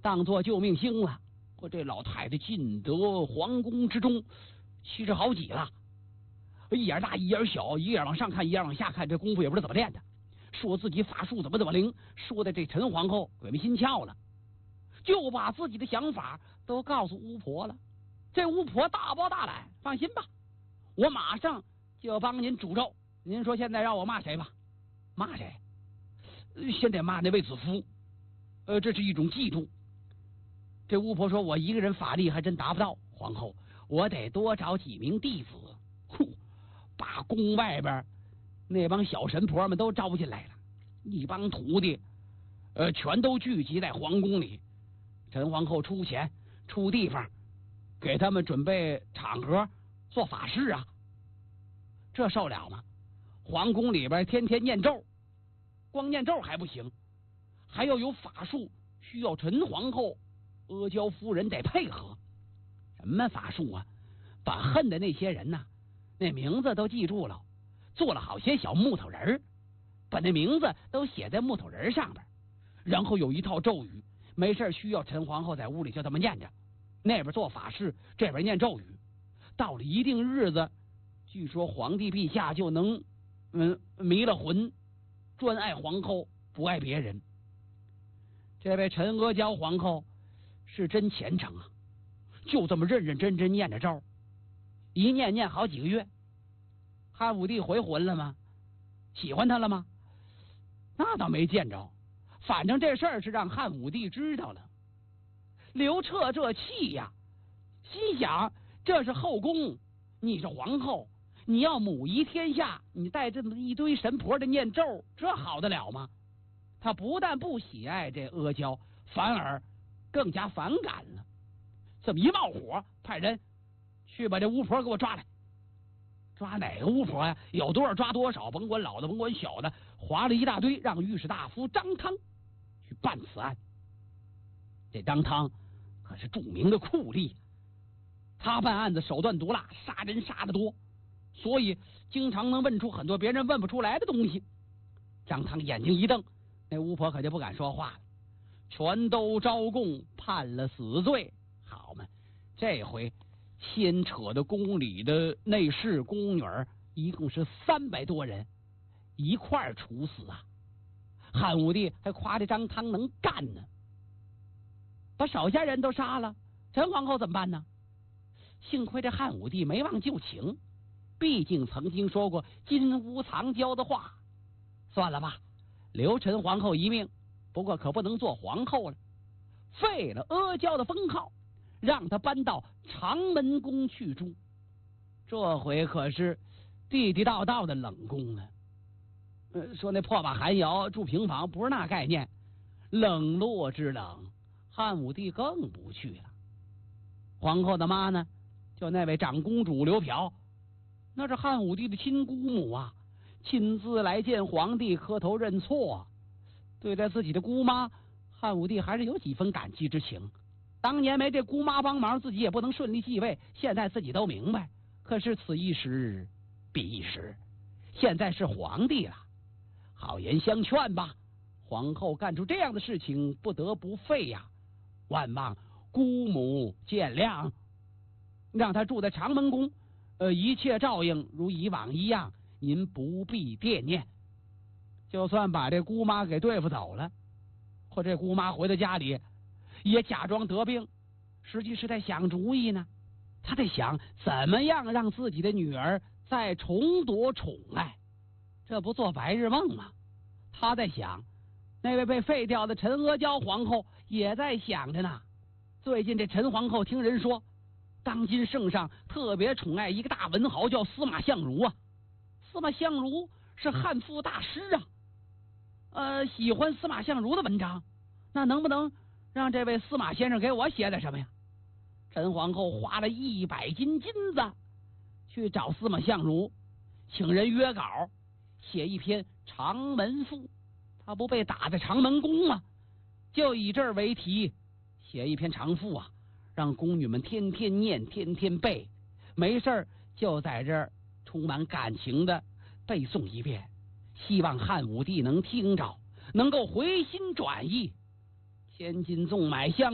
当做救命星了。我这老太太进得皇宫之中70好几了，一眼大一眼小，一眼往上看一眼往下看，这功夫也不知道怎么练的，说自己法术怎么灵，说的这陈皇后鬼迷心窍了，就把自己的想法都告诉巫婆了。这巫婆大包大揽，放心吧，我马上就要帮您诅咒。您说现在让我骂谁吧？骂谁？先得骂那卫子夫，这是一种嫉妒。这巫婆说：“我一个人法力还真达不到，皇后，我得多找几名弟子。”把宫外边那帮小神婆们都招进来了，一帮徒弟，全都聚集在皇宫里。陈皇后出钱出地方，给他们准备场合做法事啊，这受了吗？皇宫里边天天念咒，光念咒还不行，还要有法术，需要陈皇后、阿胶夫人得配合。什么法术啊？把恨的那些人呐，那名字都记住了，做了好些小木头人，把那名字都写在木头人上边，然后有一套咒语，没事需要陈皇后在屋里就这么念着，那边做法事，这边念咒语，到了一定日子，据说皇帝陛下就能迷了魂，专爱皇后不爱别人。这位陈阿胶皇后是真虔诚啊，就这么认认真真念着咒，一念好几个月。汉武帝回魂了吗？喜欢他了吗？那倒没见着，反正这事儿是让汉武帝知道了。刘彻这气呀，心想这是后宫，你是皇后，你要母仪天下，你带这么一堆神婆的念咒，这好得了吗？他不但不喜爱这阿胶，反而更加反感了。这么一冒火，派人去把这巫婆给我抓来。抓哪个巫婆呀？有多少抓多少，甭管老的甭管小的，划了一大堆，让御史大夫张汤去办此案。这张汤可是著名的酷吏，他办案子手段毒辣，杀人杀得多，所以经常能问出很多别人问不出来的东西。张汤眼睛一瞪，那巫婆可就不敢说话了，全都招供判了死罪。好嘛，这回牵扯的宫里的内侍宫女一共是300多人，一块儿处死啊！汉武帝还夸这张汤能干呢。把手下人都杀了，陈皇后怎么办呢？幸亏这汉武帝没忘旧情，毕竟曾经说过金屋藏娇的话。算了吧，留陈皇后一命，不过可不能做皇后了，废了阿胶的封号，让他搬到长门宫去住。这回可是地地道道的冷宫了。说那破瓦寒窑住平房不是那概念，冷落之冷，汉武帝更不去了。皇后的妈呢，就那位长公主刘嫖，那是汉武帝的亲姑母啊，亲自来见皇帝磕头认错。对待自己的姑妈，汉武帝还是有几分感激之情。当年没这姑妈帮忙，自己也不能顺利继位，现在自己都明白。可是此一时彼一时，现在是皇帝了，好言相劝吧。皇后干出这样的事情，不得不废呀，万望姑母见谅，让他住在长门宫，一切照应如以往一样，您不必惦念。就算把这姑妈给对付走了，或这姑妈回到家里也假装得病，实际是在想主意呢。他在想怎么样让自己的女儿再重夺宠爱，这不做白日梦吗？他在想，那位被废掉的陈阿胶皇后也在想着呢。最近这陈皇后听人说，当今圣上特别宠爱一个大文豪，叫司马相如啊。司马相如是汉赋大师啊，喜欢司马相如的文章，那能不能让这位司马先生给我写点什么呀？陈皇后花了100斤金子去找司马相如，请人约稿写一篇长门赋。他不被打在长门宫吗？就以这儿为题写一篇长赋啊，让宫女们天天念天天背，没事儿就在这儿充满感情的背诵一遍，希望汉武帝能听着，能够回心转意。千金纵买香